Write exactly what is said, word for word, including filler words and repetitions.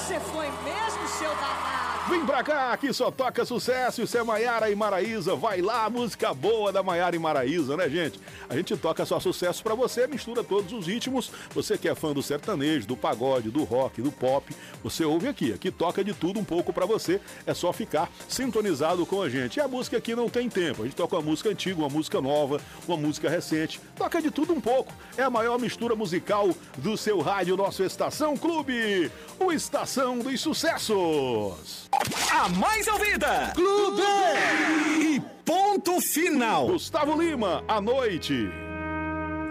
Você foi mesmo, seu danado? Vem pra cá, aqui só toca sucesso. Isso é Maiara e Maraísa. Vai lá, música boa da Maiara e Maraísa, né, gente? A gente toca só sucesso pra você, mistura todos os ritmos. Você que é fã do sertanejo, do pagode, do rock, do pop, você ouve aqui. Aqui toca de tudo um pouco pra você. É só ficar sintonizado com a gente. E a música aqui não tem tempo. A gente toca uma música antiga, uma música nova, uma música recente. Toca de tudo um pouco. É a maior mistura musical do seu rádio, nosso Estação Clube. O Estação dos Sucessos. A mais ouvida, Clube! E ponto final. Gustavo Lima, à noite.